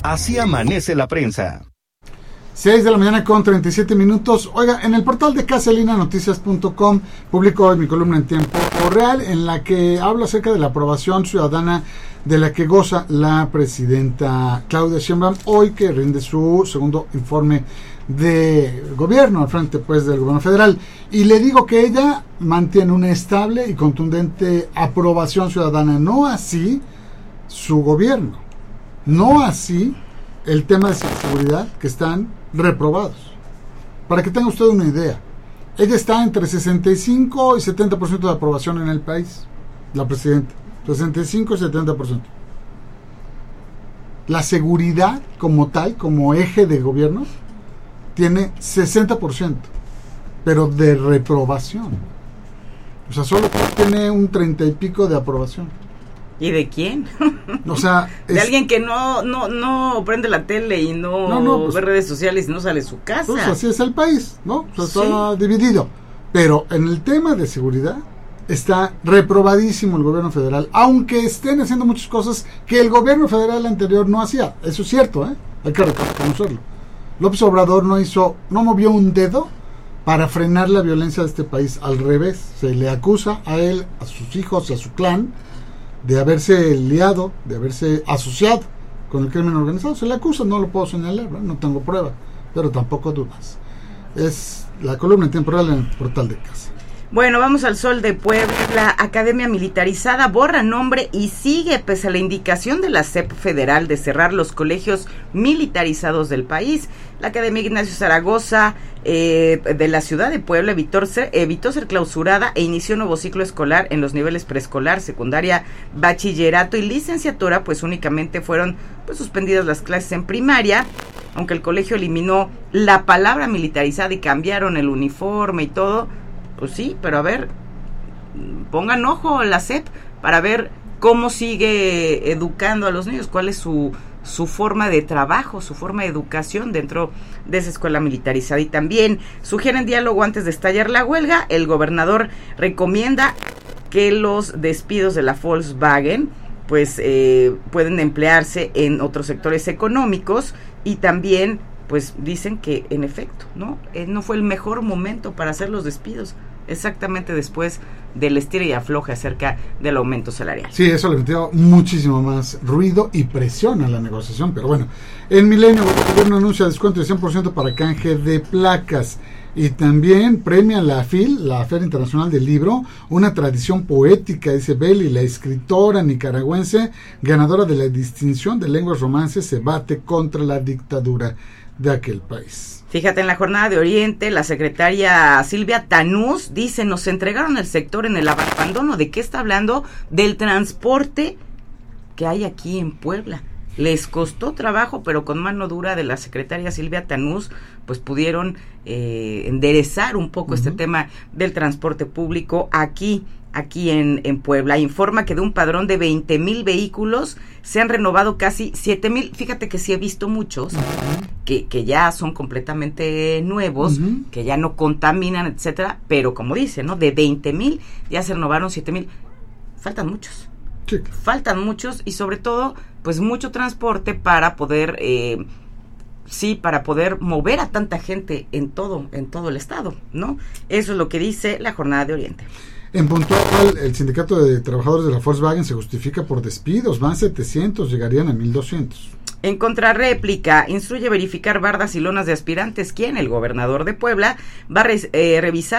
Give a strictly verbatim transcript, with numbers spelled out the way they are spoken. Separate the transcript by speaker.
Speaker 1: Así amanece la prensa.
Speaker 2: seis de la mañana con treinta y siete minutos. Oiga, en el portal de casa línea noticias punto com publico hoy mi columna en tiempo real en la que hablo acerca de la aprobación ciudadana de la que goza la presidenta Claudia Sheinbaum hoy, que rinde su segundo informe de gobierno al frente pues del gobierno federal, y le digo que ella mantiene una estable y contundente aprobación ciudadana, no así su gobierno, no así el tema de seguridad, que están reprobados. Para que tenga usted una idea, ella está entre sesenta y cinco y setenta por ciento de aprobación en el país, la presidenta, sesenta y cinco y setenta por ciento. La seguridad como tal, como eje de gobierno, tiene sesenta por ciento, pero de reprobación. O sea, solo tiene un treinta y pico de aprobación.
Speaker 3: ¿Y de quién?
Speaker 2: O sea,
Speaker 3: de
Speaker 2: es,
Speaker 3: alguien que no no no prende la tele y no,
Speaker 2: no, no pues,
Speaker 3: ve redes sociales y no sale de su casa.
Speaker 2: Pues así es el país, ¿no? O sea, está sí. dividido. Pero en el tema de seguridad está reprobadísimo el gobierno federal, aunque estén haciendo muchas cosas que el gobierno federal anterior no hacía. Eso es cierto, ¿eh? Hay que reconocerlo. López Obrador no hizo, no movió un dedo para frenar la violencia de este país. Al revés, se le acusa a él, a sus hijos y a su clan de haberse liado, de haberse asociado con el crimen organizado. Se le acusa, no lo puedo señalar, ¿no? No tengo prueba, pero tampoco dudas. Es la columna temporal en el portal de casa.
Speaker 3: Bueno, vamos al Sol de Puebla. La Academia Militarizada borra nombre y sigue pese a la indicación de la S E P federal de cerrar los colegios militarizados del país. La Academia Ignacio Zaragoza eh, de la ciudad de Puebla evitó ser, evitó ser clausurada e inició un nuevo ciclo escolar en los niveles preescolar, secundaria, bachillerato y licenciatura, pues únicamente fueron pues suspendidas las clases en primaria, aunque el colegio eliminó la palabra militarizada y cambiaron el uniforme y todo. Pues sí, pero a ver, pongan ojo la S E P para ver cómo sigue educando a los niños, cuál es su, su forma de trabajo, su forma de educación dentro de esa escuela militarizada. Y también sugieren diálogo antes de estallar la huelga. El gobernador recomienda que los despidos de la Volkswagen pues eh, pueden emplearse en otros sectores económicos, y también pues dicen que en efecto, ¿no? Eh, no fue el mejor momento para hacer los despidos, exactamente después del estira y afloje acerca del aumento salarial.
Speaker 2: Sí, eso le metió muchísimo más ruido y presión a la negociación, pero bueno. En Milenio, el gobierno anuncia descuento de cien por ciento para canje de placas, y también premia la FIL, la Feria Internacional del Libro, una tradición poética, dice Beli, la escritora nicaragüense, ganadora de la distinción de lenguas romances, se bate contra la dictadura de aquel país.
Speaker 3: Fíjate, en la jornada de Oriente, la secretaria Silvia Tanús dice, nos entregaron el sector en el abandono. ¿De qué está hablando? Del transporte que hay aquí en Puebla. Les costó trabajo, pero con mano dura de la secretaria Silvia Tanús, pues pudieron eh, enderezar un poco uh-huh. este tema del transporte público aquí, aquí en, en Puebla. Informa que de un padrón de veinte mil vehículos se han renovado casi siete mil. Fíjate que sí he visto muchos uh-huh. que, que ya son completamente nuevos, uh-huh. que ya no contaminan, etcétera, pero como dice, ¿no? De veinte mil ya se renovaron siete mil. Faltan muchos.
Speaker 2: Sí.
Speaker 3: Faltan muchos, y sobre todo pues mucho transporte para poder eh, sí, para poder mover a tanta gente en todo, en todo el estado, ¿no? Eso es lo que dice la jornada de Oriente.
Speaker 2: En Puntual, el sindicato de trabajadores de la Volkswagen se justifica por despidos, van setecientos, llegarían a mil doscientos.
Speaker 3: En contrarréplica, instruye verificar bardas y lonas de aspirantes, quien el gobernador de Puebla va a re- eh, revisar